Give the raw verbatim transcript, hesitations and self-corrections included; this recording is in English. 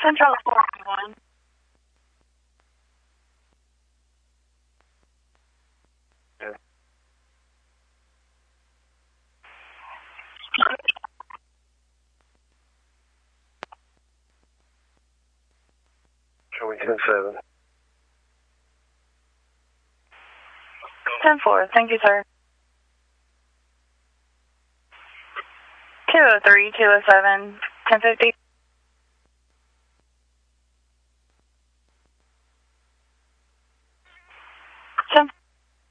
Central forty-one. Yeah. Show me ten seven. ten four, thank you, sir. two oh three, two oh seven, ten fifty.